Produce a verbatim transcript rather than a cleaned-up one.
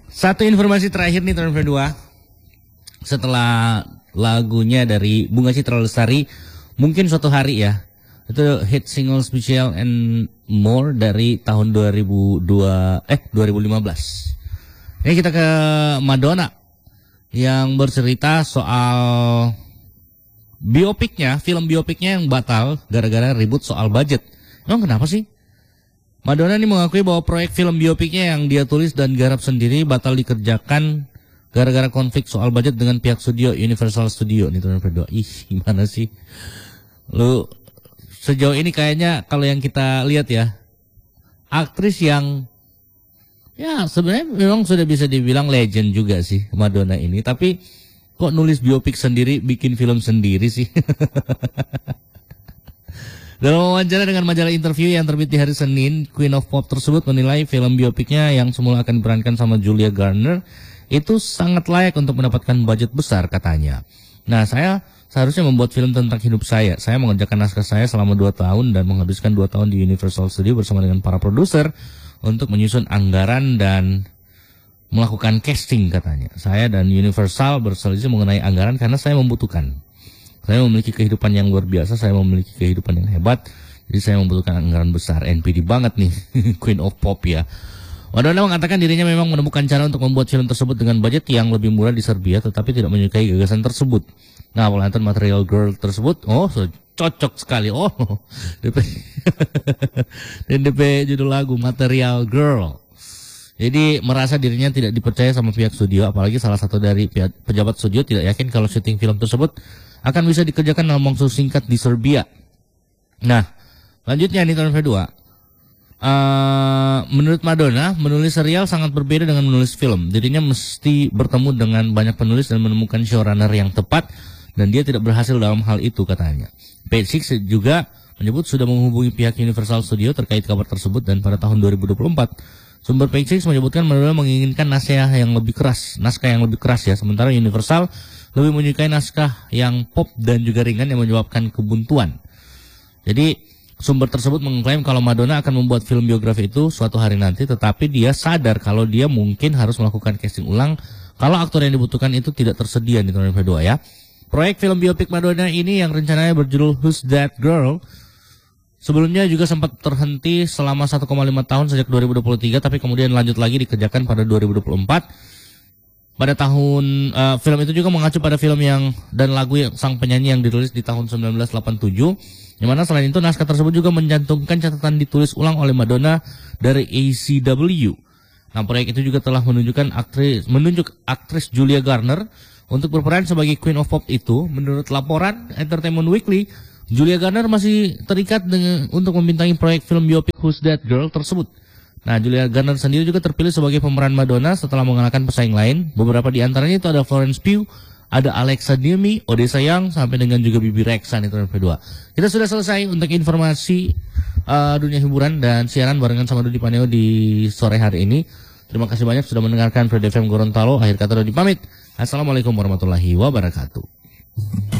Satu informasi terakhir nih tahun dua. Setelah lagunya dari Bunga Citra Lestari, mungkin suatu hari ya, itu hit single Special and More dari tahun dua ribu dua eh dua ribu lima belas. Ini kita ke Madonna yang bercerita soal biopiknya, film biopiknya yang batal gara-gara ribut soal budget. Emang kenapa sih? Madonna ini mengakui bahwa proyek film biopiknya yang dia tulis dan garap sendiri batal dikerjakan gara-gara konflik soal budget dengan pihak studio Universal Studio. Nih tahun dua. Ih, gimana sih? Lu sejauh ini kayaknya kalau yang kita lihat ya, aktris yang ya sebenarnya memang sudah bisa dibilang legend juga sih Madonna ini, tapi kok nulis biopik sendiri, bikin film sendiri sih. Dalam wawancara dengan majalah Interview yang terbit di hari Senin, Queen of Pop tersebut menilai film biopiknya yang semula akan diperankan sama Julia Garner itu sangat layak untuk mendapatkan budget besar katanya. Nah, saya seharusnya membuat film tentang hidup saya. Saya mengerjakan naskah saya selama dua tahun dan menghabiskan dua tahun di Universal Studio bersama dengan para produser untuk menyusun anggaran dan melakukan casting katanya. Saya dan Universal berselisih mengenai anggaran karena saya membutuhkan. Saya memiliki kehidupan yang luar biasa, saya memiliki kehidupan yang hebat, jadi saya membutuhkan anggaran besar. N P D banget nih, Queen of Pop ya. Madonna mengatakan dirinya memang menemukan cara untuk membuat film tersebut dengan budget yang lebih murah di Serbia, tetapi tidak menyukai gagasan tersebut. Nah, penonton Material Girl tersebut, oh so, cocok sekali, oh, D P, dan D P judul lagu Material Girl. Jadi merasa dirinya tidak dipercaya sama pihak studio, apalagi salah satu dari pihak pejabat studio tidak yakin kalau syuting film tersebut akan bisa dikerjakan dalam waktu singkat di Serbia. Nah, lanjutnya nih tahun kedua. Uh, menurut Madonna, menulis serial sangat berbeda dengan menulis film. Dirinya mesti bertemu dengan banyak penulis dan menemukan showrunner yang tepat, dan dia tidak berhasil dalam hal itu katanya. Page Six juga menyebut sudah menghubungi pihak Universal Studio terkait kabar tersebut, dan pada tahun dua ribu dua puluh empat sumber Page Six menyebutkan Madonna menginginkan naskah yang lebih keras, naskah yang lebih keras ya, sementara Universal lebih menyukai naskah yang pop dan juga ringan yang menyebabkan kebuntuan. Jadi sumber tersebut mengklaim kalau Madonna akan membuat film biografi itu suatu hari nanti, tetapi dia sadar kalau dia mungkin harus melakukan casting ulang kalau aktor yang dibutuhkan itu tidak tersedia di tahun kedua ya. Proyek film biopik Madonna ini yang rencananya berjudul Who's That Girl sebelumnya juga sempat terhenti selama satu koma lima tahun sejak dua ribu dua puluh tiga, tapi kemudian lanjut lagi dikerjakan pada dua ribu dua puluh empat. Pada tahun uh, film itu juga mengacu pada film yang dan lagu yang sang penyanyi yang dirilis di tahun seribu sembilan ratus delapan puluh tujuh. Yang mana selain itu naskah tersebut juga mencantumkan catatan ditulis ulang oleh Madonna dari A C W. Nah, proyek itu juga telah menunjukkan aktris menunjuk aktris Julia Garner untuk berperan sebagai Queen of Pop itu. Menurut laporan Entertainment Weekly, Julia Garner masih terikat dengan untuk membintangi proyek film biopik Who's That Girl tersebut. Nah, Julia Garner sendiri juga terpilih sebagai pemeran Madonna setelah mengalahkan pesaing lain. Beberapa di antaranya itu ada Florence Pugh, ada Alexa Demi, Odessa Young, sampai dengan juga Bibi Rexha itu tahun kedua. Kita sudah selesai untuk informasi uh, dunia hiburan dan siaran barengan sama Dodi Paneo di sore hari ini. Terima kasih banyak sudah mendengarkan Fred F M Gorontalo. Akhir kata Dodi pamit. Assalamualaikum warahmatullahi wabarakatuh.